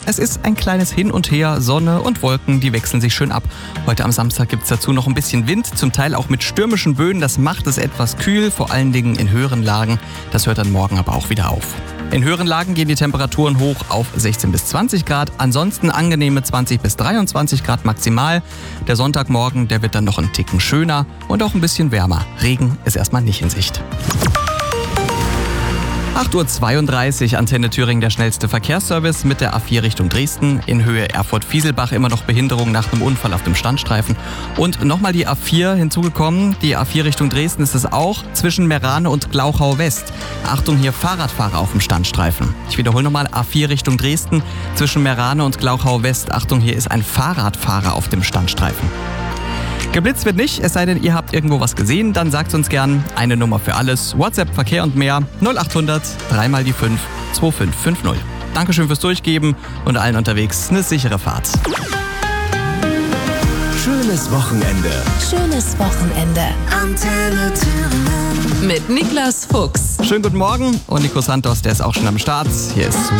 Es ist ein kleines Hin und Her, Sonne und Wolken, die wechseln sich schön ab. Heute am Samstag gibt es dazu noch ein bisschen Wind, zum Teil auch mit stürmischen Böen. Das macht es etwas kühl, vor allen Dingen in höheren Lagen. Das hört dann morgen aber auch wieder auf. In höheren Lagen gehen die Temperaturen hoch auf 16 bis 20 Grad. Ansonsten angenehme 20 bis 23 Grad maximal. Der Sonntagmorgen, der wird dann noch einen Ticken schöner und auch ein bisschen wärmer. Regen ist erstmal nicht in Sicht. 8.32 Uhr, Antenne Thüringen, der schnellste Verkehrsservice mit der A4 Richtung Dresden. In Höhe Erfurt-Fieselbach immer noch Behinderung nach einem Unfall auf dem Standstreifen. Und nochmal die A4 hinzugekommen. Die A4 Richtung Dresden ist es auch zwischen Meerane und Glauchau West. Achtung, hier Fahrradfahrer auf dem Standstreifen. Ich wiederhole nochmal, A4 Richtung Dresden zwischen Meerane und Glauchau West. Achtung, hier ist ein Fahrradfahrer auf dem Standstreifen. Geblitzt wird nicht, es sei denn, ihr habt irgendwo was gesehen, dann sagt uns gern. Eine Nummer für alles, WhatsApp, Verkehr und mehr, 0800 3 mal die 5 2550. Dankeschön fürs Durchgeben und allen unterwegs eine sichere Fahrt. Schönes Wochenende. Schönes Wochenende. Antenne Thüringen. Mit Niklas Fuchs. Schönen guten Morgen und Nico Santos, der ist auch schon am Start. Hier ist